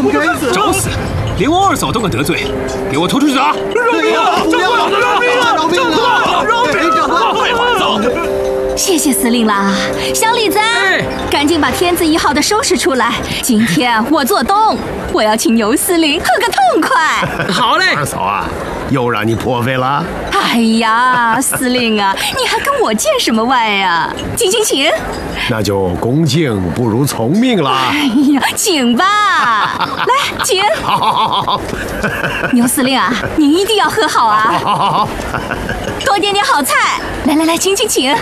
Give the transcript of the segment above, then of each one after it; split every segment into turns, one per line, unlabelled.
不该死！
找死！连我二嫂都敢得罪，给我拖出去打！
饶命啊！饶命啊！饶命啊！饶命啊！
快快走！
谢谢司令啦，小李子，赶紧把天字1号的收拾出来。今天我做东，我要请牛司令喝个痛快。
好嘞，
二嫂啊，又让你破费了。
哎呀，司令啊，你还跟我见什么外呀？请。
那就恭敬不如从命啦。
哎呀，请吧，来，请。
好。
牛司令啊，你一定要喝好啊。
好。
多点好菜，来，请。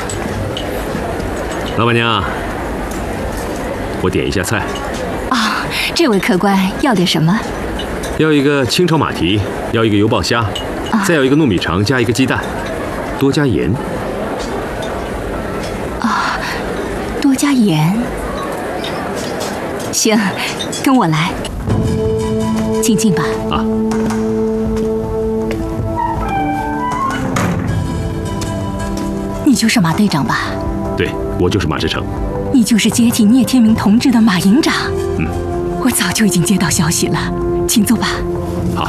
老板娘，我点一下菜。
啊，这位客官要点什么？
要一个清炒马蹄，要一个油爆虾，再要一个糯米肠加一个鸡蛋，多加盐。
啊，多加盐。行，跟我来，进吧。
啊。
你就是马队长吧？
对，我就是马志成。
你就是接替聂天明同志的马营长。我早就已经接到消息了，请坐吧。
好。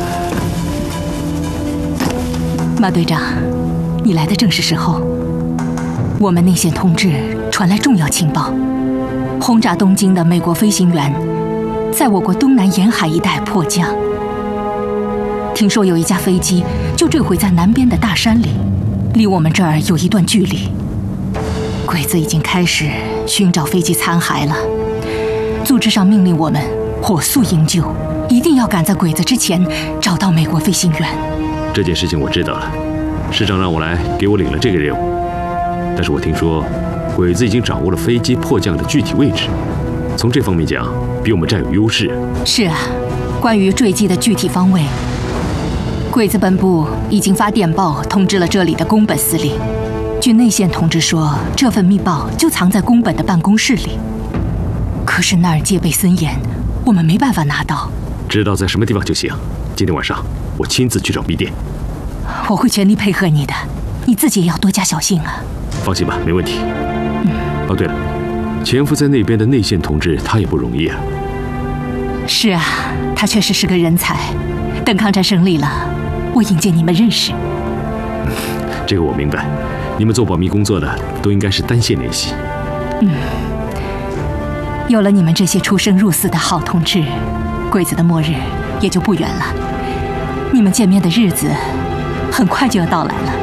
马队长，你来的正是时候。我们内线通知传来重要情报，轰炸东京的美国飞行员在我国东南沿海一带迫降。听说有一架飞机就坠毁在南边的大山里，离我们这儿有一段距离。鬼子已经开始寻找飞机残骸了。组织上命令我们火速营救，一定要赶在鬼子之前找到美国飞行员。
这件事情我知道了，师长让我来给我领了这个任务。但是我听说，鬼子已经掌握了飞机迫降的具体位置，从这方面讲，比我们占有优势。
是啊，关于坠机的具体方位，鬼子本部已经发电报通知了这里的宫本司令。据内线通知说，这份密报就藏在宫本的办公室里。可是那儿戒备森严，我们没办法拿到。
知道在什么地方就行。今天晚上我亲自去找密电。
我会全力配合你的，你自己也要多加小心啊。
放心吧，没问题。哦，对了，潜伏在那边的内线同志他也不容易啊。
是啊，他确实是个人才。等抗战胜利了，我引荐你们认识。
这个我明白。你们做保密工作的都应该是单线联系。
有了你们这些出生入死的好同志，鬼子的末日也就不远了。你们见面的日子很快就要到来了。